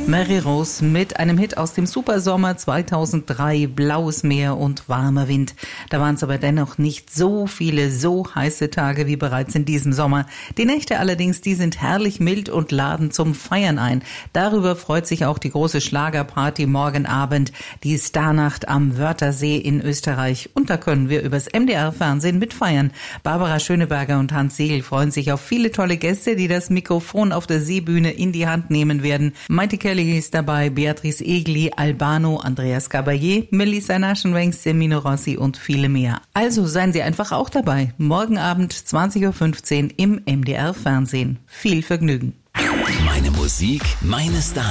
Mary Rose mit einem Hit aus dem Supersommer 2003, Blaues Meer und warmer Wind. Da waren es aber dennoch nicht so viele, so heiße Tage wie bereits in diesem Sommer. Die Nächte allerdings, die sind herrlich mild und laden zum Feiern ein. Darüber freut sich auch die große Schlagerparty morgen Abend, die Starnacht am Wörthersee in Österreich. Und da können wir übers MDR-Fernsehen mitfeiern. Barbara Schöneberger und Hans Siegel freuen sich auf viele tolle Gäste, die das Mikrofon auf der Seebühne in die Hand nehmen werden. Mighty Kelly ist dabei, Beatrice Egli, Albano, Andreas Gabayé, Melissa Naschenwengs, Semino Rossi und viele mehr. Also seien Sie einfach auch dabei. Morgen Abend 20.15 Uhr im MDR Fernsehen. Viel Vergnügen. Meine Musik, meine Stars.